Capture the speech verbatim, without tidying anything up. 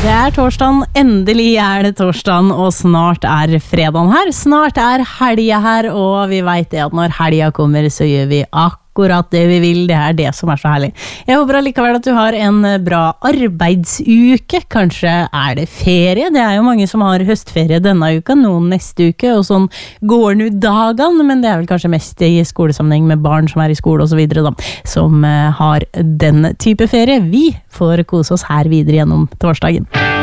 Det er torsdagen, endelig er det torsdagen, og snart er fredagen her. Snart er helga her, og vi vet det at når helga kommer, så gjør vi akkurat det vi vil. Det er det som er så herlig. Jeg håper allikevel at du har en bra arbeidsuke. Kanskje er det ferie. Det er jo mange som har høstferie denne uka, noen neste uke, og sånn går nu dagen, men det er vel kanskje mest i skolesammenheng med barn som er i skole og så videre da, som har den type ferie. Vi får kose oss her videre gjennom torsdagen.